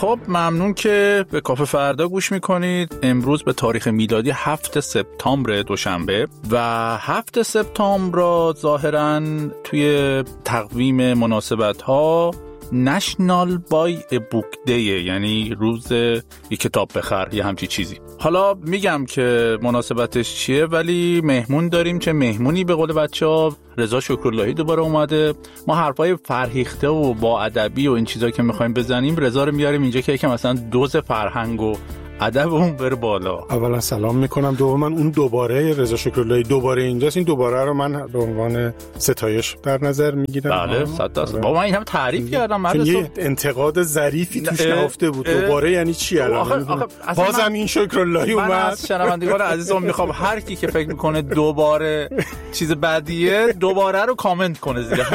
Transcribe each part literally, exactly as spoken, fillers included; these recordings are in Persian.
خب ممنون که به کافه فردا گوش میکنید. امروز به تاریخ میلادی هفتم سپتامبر دوشنبه و هفتم سپتامبر را ظاهراً توی تقویم مناسبت ها نشنال بای ا بوک دی، یعنی روز یک کتاب بخر یا همچی چیزی. حالا میگم که مناسبتش چیه، ولی مهمون داریم. چه مهمونی؟ به قول بچه‌ها رضا شکراللهی دوباره اومده. ما حرفای فرهیخته و با ادبی و این چیزا که میخوایم بزنیم رضا رو میاریم اینجا که یکم مثلا دوز فرهنگ و ادب اون بره بالا. اولا سلام میکنم، دوما اون دوباره رضا شکراللهی دوباره اینجاست. این دوباره رو من به عنوان ستایش در نظر میگیرم. بله صد درصد. بابا من این هم تعریف کردم، من یه انتقاد ظریفی توش نهفته بود. دوباره یعنی چی الان؟ بازم این شکراللهی اومد. من از شنوندگان عزیزم میخوام هر کی که فکر میکنه دوباره چیز بدیه دوباره رو کامنت کنه زیر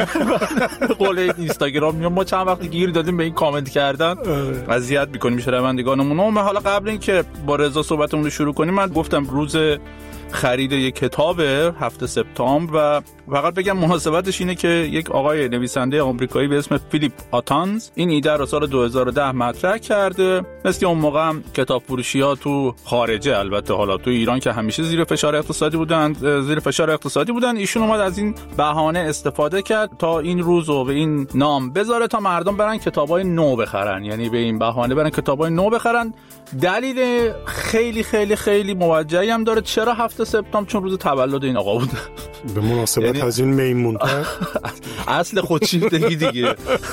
قول اینستاگرام. ما چند وقت گیر دادیم به این کامنت کردن، اذیت میکنیم شنوندگانمون. ما حالا قبل اینکه با رضا صحبتمون رو شروع کنیم، من گفتم روز خرید یک کتاب هفتم سپتامبر و فقط بگم مناسبتش اینه که یک آقای نویسنده آمریکایی به اسم فیلیپ آتانز این ایده رو سال دو هزار و ده مطرح کرده. مثل اون موقع هم کتاب فروشی‌ها تو خارجه، البته حالا تو ایران که همیشه زیر فشار اقتصادی بودن زیر فشار اقتصادی بودن ایشون اومد از این بهانه استفاده کرد تا این روزو به این نام بذاره تا مردم برن کتابای نو بخرن، یعنی به این بهانه برن کتابای نو بخرن. دلیل خیلی خیلی خیلی موجهی هم داره. چرا هفتم سپتامبر؟ چون روز تولد این آقا بود. به مناسبت یعنی از این میمون‌تر اصل خودشیفتگی دیگه.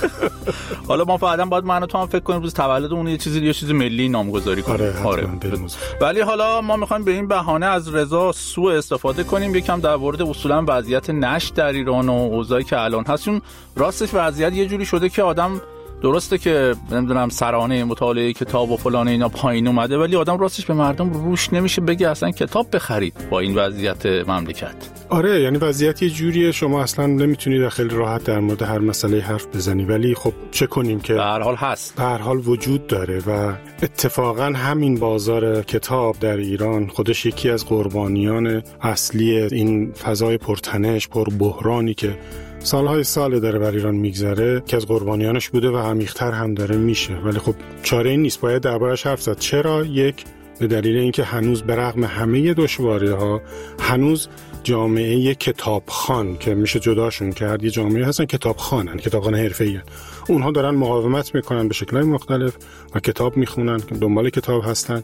حالا ما فعلا باید من و تو هم فکر کنیم روز تولد اون یه چیزی یه چیز ملی نامگذاری کنیم. آره ولی حالا ما می‌خوایم به این بهانه از رضا سوء استفاده کنیم، یکم در مورد اصولا وضعیت نشر در ایران و اوضاعی که الان هست. چون راستش وضعیت یه جوری شده که آدم درسته که نمیدونم سرانه مطالعه کتاب و فلان اینا پایین اومده، ولی آدم راستش به مردم روش نمیشه بگه اصلا کتاب بخرید با این وضعیت مملکت. آره یعنی وضعیت یه جوریه شما اصلا نمیتونید خیلی راحت در مورد هر مسئله حرف بزنی، ولی خب چه کنیم که به هر حال هست، به هر حال وجود داره. و اتفاقا همین بازار کتاب در ایران خودش یکی از قربانیان اصلی این فضای پرتنش پر بحرانی که سالهای سال داره بر ایران میگذره که از قربانیانش بوده و عمیق‌تر هم داره میشه. ولی خب چاره این نیست، باید دربارش حرف زد. چرا؟ یک، به دلیل اینکه هنوز به رغم همه دشواری‌ها هنوز جامعه کتابخوان که میشه جداشون کرد، یه جامعه هستن کتابخوانن، کتابخوان حرفه‌ای، اونها دارن مقاومت میکنن به شکل‌های مختلف و کتاب میخونن، دنبال کتاب هستن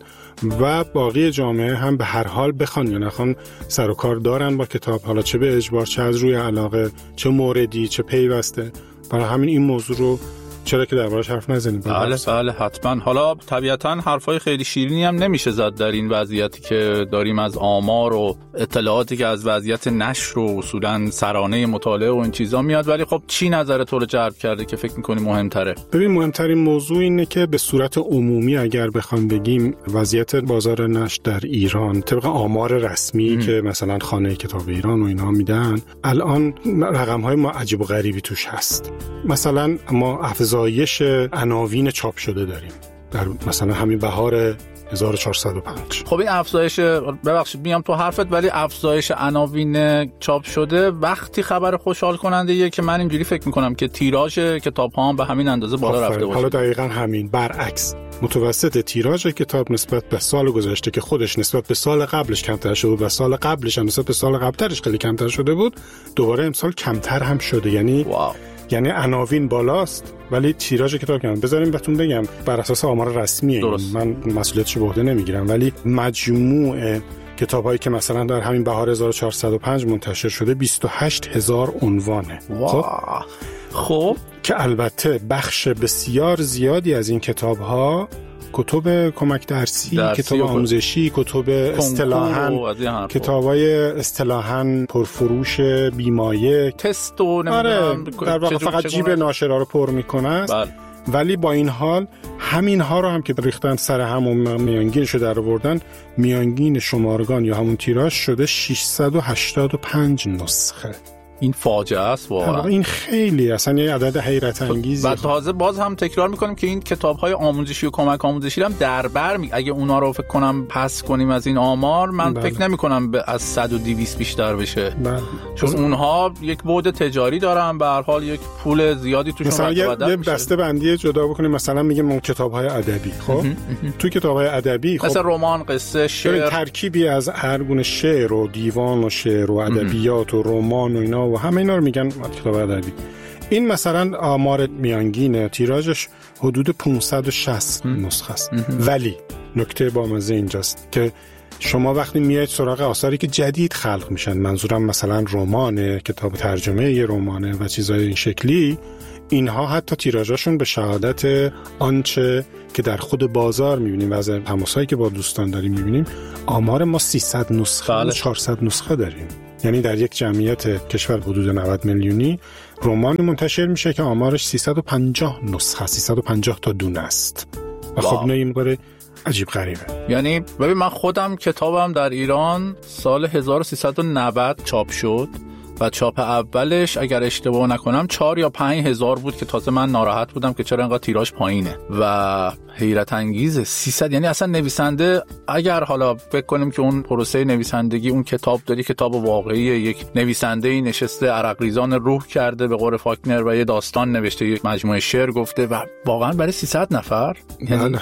و باقی جامعه هم به هر حال بخوان یا نخوان سر و کار دارن با کتاب، حالا چه به اجبار، چه از روی علاقه، چه موردی، چه پیوسته. برای همین این موضوع رو چرا که دربارش حرف نزنیم؟ بله بله حتما. حالا طبیعتاً حرفای خیلی شیرینی هم نمیشه زد در این وضعیتی که داریم از آمار و اطلاعاتی که از وضعیت نشر و اصولاً سرانه مطالعه و این چیزا میاد. ولی خب چی نظر تو رو جلب کرده که فکر می‌کنی مهم‌تره؟ ببین مهمترین موضوع اینه که به صورت عمومی اگر بخوام بگیم وضعیت بازار نشر در ایران طبق آمار رسمی ام. که مثلا خانه کتاب ایران و اینها میدن، الان رقم‌های ما عجیب و غریبی توش هست. مثلا ما افزایش عناوین چاپ شده داریم در مثلا همین بهار هزار و چهارصد و پنج. خب این افزایش، ببخشید میام تو حرفت، ولی افزایش عناوین چاپ شده وقتی خبر خوشحال کننده یه که من اینجوری فکر میکنم که تیراژ کتاب‌ها هم به همین اندازه بالا رفته باشه. حالا دقیقاً همین برعکس، متوسط تیراژ کتاب نسبت به سال گذشته که خودش نسبت به سال قبلش کمتر شده بود و سال قبلش هم نسبت به سال قبلترش خیلی کمتر شده بود، دوباره امسال کمتر هم شده. یعنی واو. یعنی عناوین بالاست ولی تیراژ کتاب کم. بذاریم بهتون بگم بر اساس آمار رسمیه، من مسئولیتش به عهده نمیگیرم، ولی مجموع کتابایی که مثلا در همین بهار هزار و چهارصد و پنج منتشر شده بیست و هشت هزار عنوانه. خب خب که البته بخش بسیار زیادی از این کتاب‌ها کتب کمک درسی، درسی کتاب آموزشی، کتب اصطلاحاً کتابای اصطلاحاً پرفروش بیمایه، تست و آره در واقع فقط جیب ناشرا رو پر میکنه. ولی با این حال همین ها رو هم که ریختن سر هم و میانگینشو در آوردن، میانگین شمارگان یا همون تیراژ شده ششصد و هشتاد و پنج نسخه. این فاجعه است واقعا. این خیلی اصلا یه عدد حیرت انگیزی. و تازه باز هم تکرار میکنیم که این کتاب‌های آموزشی و کمک آموزشی هم در بر می... اگه اونا رو فکر کنم پس کنیم از این آمار، من بله. فکر نمی‌کنم ب... از صد و دویست بیشتر بشه. بله. چون اونها یک بعد تجاری دارن، به هر حال یک پول زیادی توشون مثلا یه دسته بندی جدا بکنیم، مثلا میگیم اون کتاب‌های ادبی. خب تو کتاب‌های ادبی خب مثلا رمان، قصه، شعر، ترکیبی از هر گونه شعر و دیوان و شعر و ادبیات و رمان و اینا و همه اینا رو میگن کتاب ادبی. این مثلا آمار میانگین تیراژش حدود پانصد و شصت نسخه است. ولی نکته بامزه اینجاست که شما وقتی میاید سراغ آثاری که جدید خلق میشن، منظورم مثلا رمانه، کتاب ترجمه یه رمانه و چیزای این شکلی، اینها حتی تیراژاشون به شهادت آنچه که در خود بازار میبینیم و از تماسایی که با دوستان داریم میبینیم، آمار ما سیصد نسخه و چهارصد نسخه داریم. یعنی در یک جمعیت کشور حدود نود میلیونی رمان منتشر میشه که آمارش سیصد و پنجاه نسخه، سیصد و پنجاه تا دونه است. و خب نه این باره عجیب غریبه. یعنی ببین من خودم کتابم در ایران سال هزار و سیصد و نود چاپ شد و چاپ اولش اگر اشتباه نکنم چهار یا پنج هزار بود که تازه من ناراحت بودم که چرا اینقدر تیراژ پایینه و حیرت انگیزه سیصد. یعنی اصلا نویسنده اگر حالا فکر کنیم که اون پروسه نویسندگی اون کتاب داری، کتاب واقعی یک نویسنده‌ای نشسته عرق ریزان روح کرده به قول فاکنر و یه داستان نوشته، یک مجموعه شعر گفته و واقعا برای سیصد نفر یعنی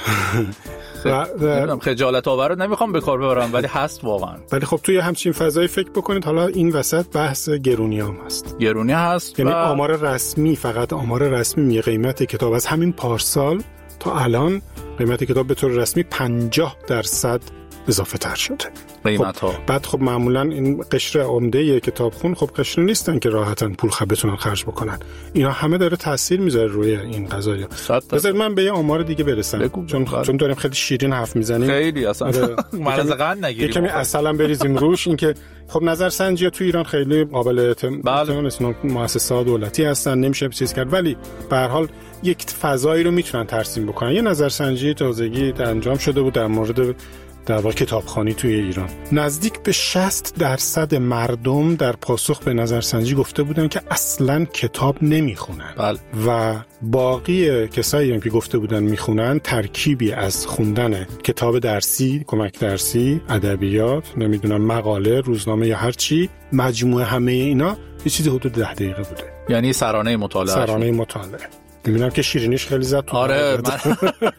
خجالت آور رو نمیخوام به کار ببرم ولی هست واقعا. ولی خب توی همچین فضایی فکر بکنید حالا این وسط بحث گرونیام هست. گرونی هست یعنی و... آمار رسمی، فقط آمار رسمی میگه قیمت کتاب از همین پارسال تا الان قیمت کتاب به طور رسمی پنجاه درصد اضافه تر شده قیمت ها. خب بعد خب معمولا این قشر عمده کتابخون خب قشر نیستن که راحتاً پول خ بتونن خرج بکنن. اینا همه داره تاثیر میذاره روی این قضایا. بذار من به یه آمار دیگه برسم بگو. چون بگو. چون داریم خیلی شیرین حرف میزنیم. خیلی اصلا مرزقن نگیریم. کمی اصلا بریزیم روش. این که خب نظرسنجی تو ایران خیلی قابل اعتماد نیستن، مؤسسات دولتی هستن، نمیشه چیز کرد، ولی به هر حال یک فضایی رو میتونن ترسیم بکنن. یه نظرسنجی تازگی انجام شده بود در مورد در واقع کتابخوانی توی ایران. نزدیک به شصت درصد مردم در پاسخ به نظرسنجی گفته بودن که اصلاً کتاب نمیخونن. بله. و باقی کسایی هم که گفته بودن میخونن ترکیبی از خوندن کتاب درسی، کمک درسی، ادبیات، نمیدونم مقاله، روزنامه یا هر چی، مجموعه همه اینا یه چیزی حدود ده دقیقه بوده. یعنی سرانه مطالعه. سرانه مطالعه. میبینم که شیرینیش خیلی زد تو. آره من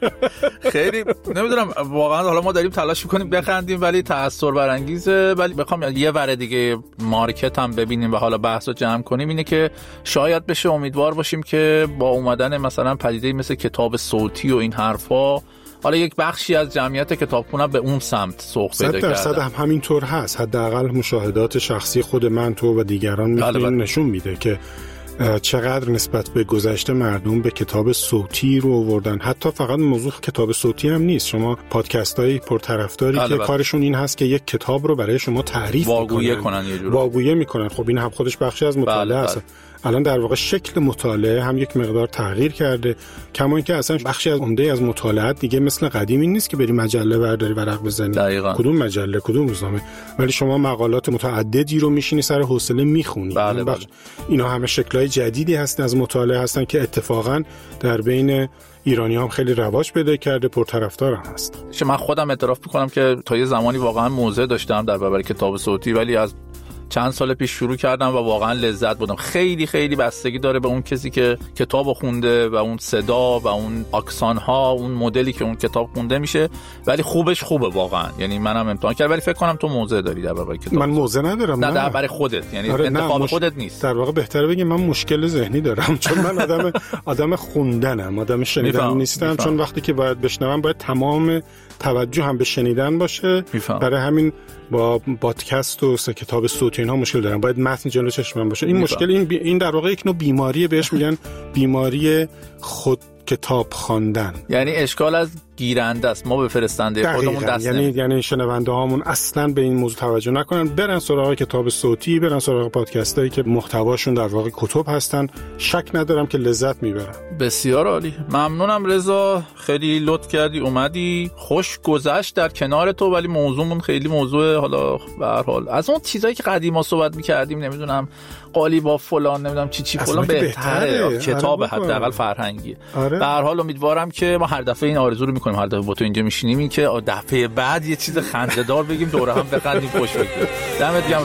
خیلی نمیدونم واقعا، حالا ما داریم تلاش میکنیم بخندیم ولی تأثیر برانگیزه. ولی بخوام یه ور دیگه مارکت هم ببینیم و حالا بحثو جمع کنیم اینه که شاید بشه امیدوار باشیم که با اومدن مثلا پدیده مثل کتاب صوتی و این حرفا حالا یک بخشی از جمعیت کتابخونه به اون سمت سوق پیدا کرده. صد درصد هم همینطور هست. حداقل مشاهدات شخصی خود من، تو و دیگران میتونه نشون میده که چقدر نسبت به گذشته مردم به کتاب صوتی رو آوردن. حتی فقط موضوع کتاب صوتی هم نیست، شما پادکست‌های پرطرفداری که بله. کارشون این هست که یک کتاب رو برای شما تعریف واگویه کنن، یه جور واگویه میکنن. خب این هم خودش بخشی از مطالعه است. بله بله. الان در واقع شکل مطالعه هم یک مقدار تغییر کرده، کما اینکه اصلا بخشی از عمده از مطالعات دیگه مثل قدیمی نیست که بری مجله برداری ورق بزنی. دقیقاً. کدوم مجله، کدوم روزنامه، ولی شما مقالات متعددی رو میشینی سر حوصله میخونی. بله بله. اینا همه شکل‌های جدیدی هستن از مطالعه هستن که اتفاقاً در بین ایرانی هم خیلی رواج پیدا کرده، پرطرفدار هم هست. من خودم اعتراف میکنم که تا یه زمانی واقعا موضع داشتم در برابر کتاب صوتی، ولی از چند سال پیش شروع کردم و واقعا لذت بردم. خیلی خیلی بستگی داره به اون کسی که کتابو خونده و اون صدا و اون اکسان ها، اون مدلی که اون کتاب خونده میشه، ولی خوبش خوبه واقعا. یعنی منم امتحان کردم، ولی فکر کنم تو موضع داری در برابر کتاب. من موضع ندارم. نه در برای خودت، یعنی آره انتخاب مش... خودت نیست. در واقع بهتره بگم من مشکل ذهنی دارم، چون من آدم آدم خوندنم، آدم شنیدن نیستم. میفهم. چون وقتی که باید بشنوم باید تمام توجه هم به شنیدن باشه. میفهم. برای همین با پادکست و کتاب صوتی اینها مشکل دارم، باید متن جلو چشمم باشه. این مشکل این, بی... این در واقع یک نوع بیماریه، بهش میگن بیماری خود کتاب خواندن. یعنی اشکال از گیرنده است، ما به فرستنده خودمون دست یعنی نمیدیم. یعنی شنونده هامون اصلا به این موضوع توجه نکنن، برن سراغ کتاب صوتی، برن سراغ پادکست هایی که محتواشون در واقع کتب هستن. شک ندارم که لذت میبرن. بسیار عالی، ممنونم رضا، خیلی لطف کردی اومدی، خوش گذشت در کنار تو، ولی موضوعمون خیلی موضوع حالا به هر حال از اون چیزایی که قدیما صحبت می‌کردیم، نمیدونم قالیباف فلان، نمیدونم چی چی فلان، بهتره کتاب حداقل فرهنگی. آره. به هر حال امیدوارم که ما هر دفعه این آرزو رو می‌کنیم، هر دفعه با تو اینجا میشینیم، این که دفعه بعد یه چیز خنده‌دار بگیم، دوره هم بخندیم، خوش بگذره. دمت گرم.